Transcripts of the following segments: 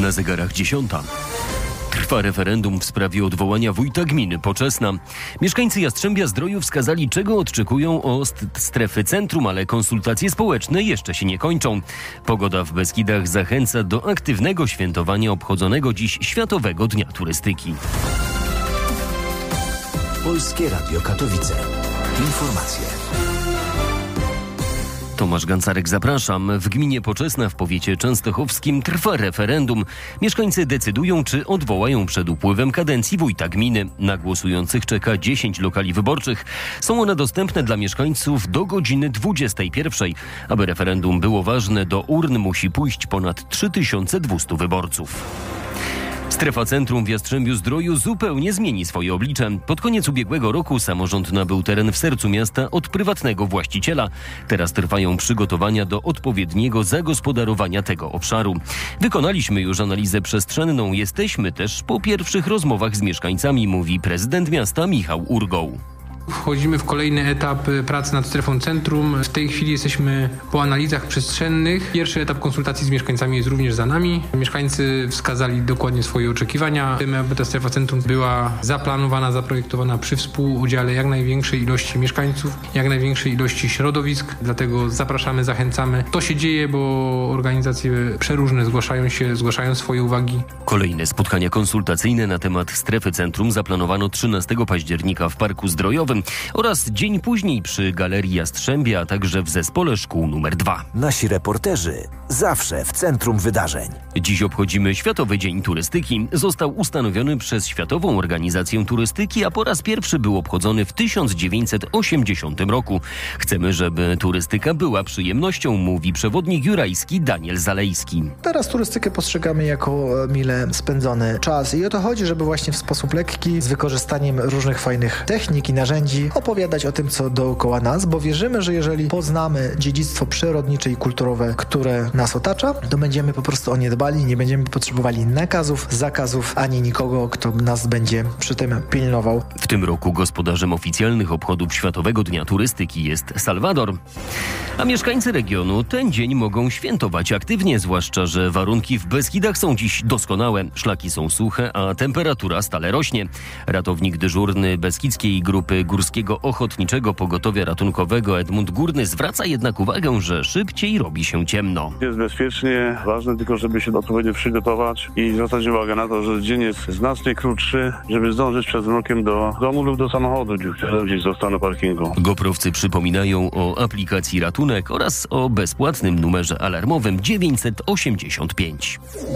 Na zegarach 10. Trwa referendum w sprawie odwołania wójta gminy Poczesna. Mieszkańcy Jastrzębia-Zdroju wskazali, czego oczekują od strefy centrum, ale konsultacje społeczne jeszcze się nie kończą. Pogoda w Beskidach zachęca do aktywnego świętowania obchodzonego dziś Światowego Dnia Turystyki. Polskie Radio Katowice. Informacje. Tomasz Gancarek, zapraszam. W gminie Poczesna w powiecie częstochowskim trwa referendum. Mieszkańcy decydują, czy odwołają przed upływem kadencji wójta gminy. Na głosujących czeka 10 lokali wyborczych. Są one dostępne dla mieszkańców do godziny 21. Aby referendum było ważne, do urn musi pójść ponad 3200 wyborców. Strefa centrum w Jastrzębiu-Zdroju zupełnie zmieni swoje oblicze. Pod koniec ubiegłego roku samorząd nabył teren w sercu miasta od prywatnego właściciela. Teraz trwają przygotowania do odpowiedniego zagospodarowania tego obszaru. Wykonaliśmy już analizę przestrzenną. Jesteśmy też po pierwszych rozmowach z mieszkańcami, mówi prezydent miasta Michał Urgoł. Wchodzimy w kolejny etap pracy nad strefą centrum. W tej chwili jesteśmy po analizach przestrzennych. Pierwszy etap konsultacji z mieszkańcami jest również za nami. Mieszkańcy wskazali dokładnie swoje oczekiwania. Chcemy, aby ta strefa centrum była zaplanowana, zaprojektowana przy współudziale jak największej ilości mieszkańców, jak największej ilości środowisk. Dlatego zapraszamy, zachęcamy. To się dzieje, bo organizacje przeróżne zgłaszają swoje uwagi. Kolejne spotkania konsultacyjne na temat strefy centrum zaplanowano 13 października w Parku Zdrojowym oraz dzień później przy Galerii Jastrzębia, a także w Zespole Szkół nr 2. Nasi reporterzy zawsze w centrum wydarzeń. Dziś obchodzimy Światowy Dzień Turystyki. Został ustanowiony przez Światową Organizację Turystyki, a po raz pierwszy był obchodzony w 1980 roku. Chcemy, żeby turystyka była przyjemnością, mówi przewodnik jurajski Daniel Zalejski. Teraz turystykę postrzegamy jako mile spędzony czas i o to chodzi, żeby właśnie w sposób lekki, z wykorzystaniem różnych fajnych technik i narzędzi opowiadać o tym, co dookoła nas, bo wierzymy, że jeżeli poznamy dziedzictwo przyrodnicze i kulturowe, które nas otacza, to będziemy po prostu o nie dbali, nie będziemy potrzebowali nakazów, zakazów, ani nikogo, kto nas będzie przy tym pilnował. W tym roku gospodarzem oficjalnych obchodów Światowego Dnia Turystyki jest Salwador. A mieszkańcy regionu ten dzień mogą świętować aktywnie, zwłaszcza że warunki w Beskidach są dziś doskonałe. Szlaki są suche, a temperatura stale rośnie. Ratownik dyżurny Beskidzkiej Grupy Górskiego Ochotniczego Pogotowia Ratunkowego Edmund Górny zwraca jednak uwagę, że szybciej robi się ciemno. Jest bezpiecznie, ważne tylko, żeby się odpowiednio przygotować i zwracać uwagę na to, że dzień jest znacznie krótszy, żeby zdążyć przed mrokiem do domu lub do samochodu, który gdzieś został na parkingu. Goprowcy przypominają o aplikacji Ratunek oraz o bezpłatnym numerze alarmowym 985.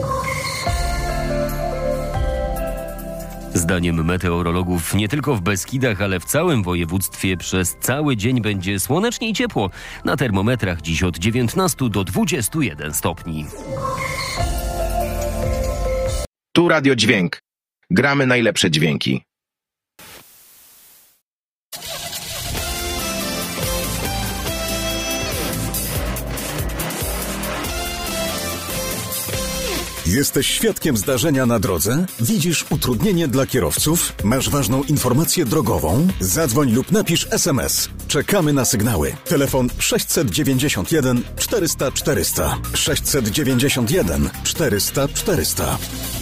Zdaniem meteorologów nie tylko w Beskidach, ale w całym województwie przez cały dzień będzie słonecznie i ciepło. Na termometrach dziś od 19 do 21 stopni. Tu Radio Dźwięk. Gramy najlepsze dźwięki. Jesteś świadkiem zdarzenia na drodze? Widzisz utrudnienie dla kierowców? Masz ważną informację drogową? Zadzwoń lub napisz SMS. Czekamy na sygnały. Telefon 691 400 400. 691 400 400.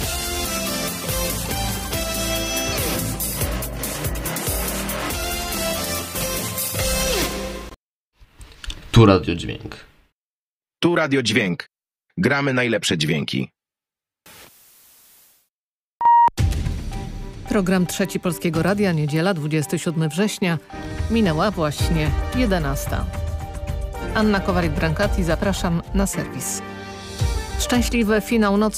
Tu Radio Dźwięk. Tu Radio Dźwięk. Gramy najlepsze dźwięki. Program Trzeci Polskiego Radia, niedziela 27 września. Minęła właśnie 11. Anna Kowalik-Brankati, zapraszam na serwis. Szczęśliwy finał nocy.